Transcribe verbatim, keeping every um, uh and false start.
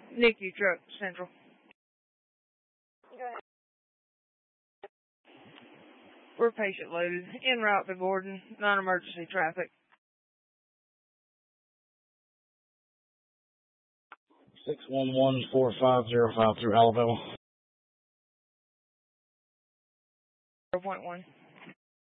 NICU truck, Central. Go ahead. We're patient loaded. En route to Gordon. Non-emergency traffic. six one one four five zero five through Alabama. zero point one.